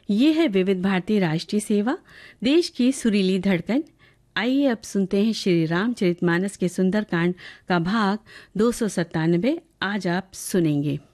ये है विविध भारती राष्ट्रीय सेवा, देश की सुरीली धड़कन। आइए अब सुनते हैं श्री रामचरितमानस के सुंदरकांड का भाग 297। आज आप सुनेंगे।